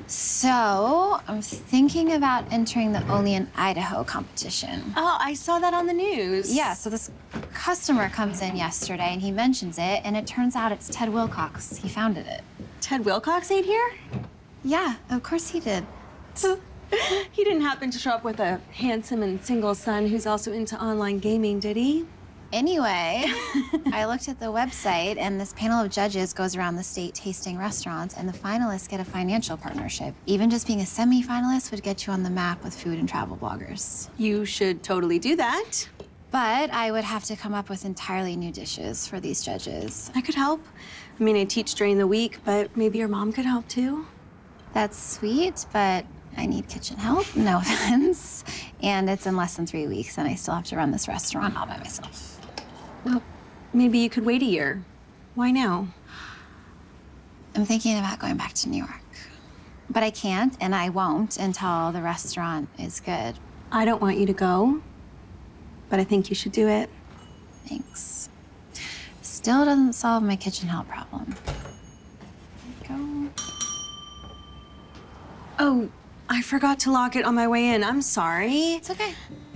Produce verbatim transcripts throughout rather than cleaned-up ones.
So, I'm thinking about entering the Only in Idaho competition. Oh, I saw that on the news. Yeah, so this customer comes in yesterday and he mentions it, and it turns out it's Ted Wilcox. He founded it. Ted Wilcox ate here? Yeah, of course he did. He didn't happen to show up with a handsome and single son who's also into online gaming, did he? Anyway, I looked at the website, and this panel of judges goes around the state tasting restaurants, and the finalists get a financial partnership. Even just being a semi-finalist would get you on the map with food and travel bloggers. You should totally do that. But I would have to come up with entirely new dishes for these judges. I could help. I mean, I teach during the week, but maybe your mom could help too. That's sweet, but I need kitchen help, no offense. And it's in less than three weeks, and I still have to run this restaurant all by myself. Well, maybe you could wait a year. Why now? I'm thinking about going back to New York. But I can't, and I won't until the restaurant is good. I don't want you to go, but I think you should do it. Thanks. Still doesn't solve my kitchen help problem. Go. Oh, I forgot to lock it on my way in. I'm sorry. It's okay.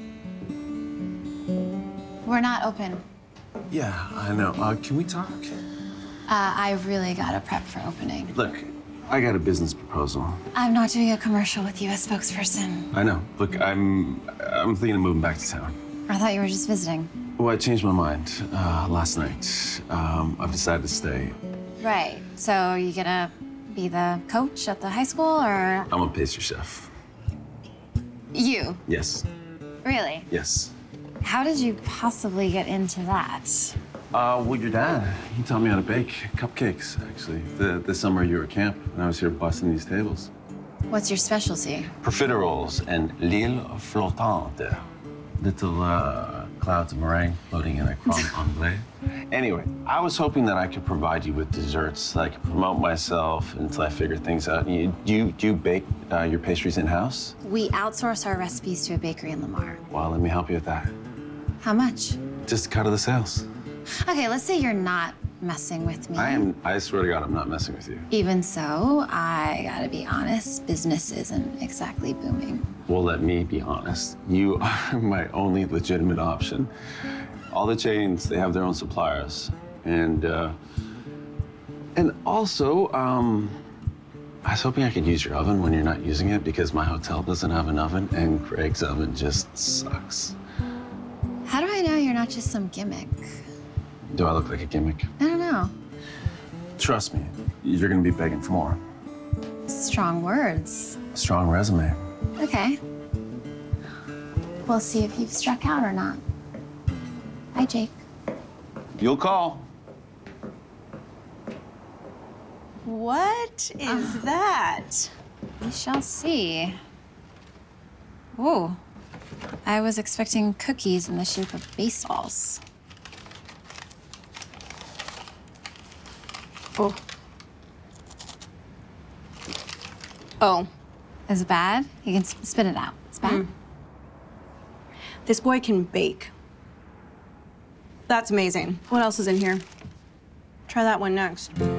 We're not open. Yeah, I know. Uh, can we talk? Uh, I really gotta prep for opening. Look, I got a business proposal. I'm not doing a commercial with you as spokesperson. I know. Look, I'm I'm thinking of moving back to town. I thought you were just visiting. Well, I changed my mind uh, last night. Um, I've decided to stay. Right. So are you gonna be the coach at the high school, or? I'm a pastry chef. You? Yes. Really? Yes. How did you possibly get into that? Uh, well, your dad, he taught me how to bake cupcakes, actually. The, the summer you were at camp, and I was here busting these tables. What's your specialty? Profiteroles and l'île flottante. Little uh, clouds of meringue floating in a creme anglaise. Anyway, I was hoping that I could provide you with desserts so I could promote myself until I figure things out. You, do, you, do you bake uh, your pastries in-house? We outsource our recipes to a bakery in Lamar. Well, let me help you with that. How much? Just a cut of the sales. Okay, let's say you're not messing with me. I am, I swear to God, I'm not messing with you. Even so, I gotta be honest, business isn't exactly booming. Well, let me be honest. You are my only legitimate option. All the chains, they have their own suppliers. And, uh, and also, um, I was hoping I could use your oven when you're not using it because my hotel doesn't have an oven and Greg's oven just sucks. How do I know you're not just some gimmick? Do I look like a gimmick? I don't know. Trust me, you're gonna be begging for more. Strong words. Strong resume. Okay. We'll see if you've struck out or not. Hi, Jake. You'll call. What is uh, that? We shall see. Ooh. I was expecting cookies in the shape of baseballs. Oh. Oh. Is it bad? You can spit it out. It's bad? Mm. This boy can bake. That's amazing. What else is in here? Try that one next.